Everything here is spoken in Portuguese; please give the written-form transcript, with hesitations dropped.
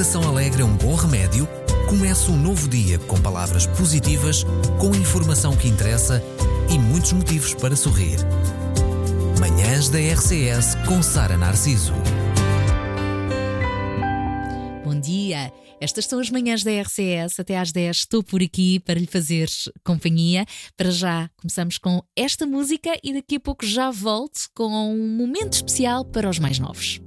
coração alegre é um bom remédio, comece um novo dia com palavras positivas, com informação que interessa e muitos motivos para sorrir. Manhãs da RCS com Sara Narciso. Bom dia, estas são as manhãs da RCS, até às 10 estou por aqui para lhe fazer companhia. Para já começamos com esta música e daqui a pouco já volto com um momento especial para os mais novos.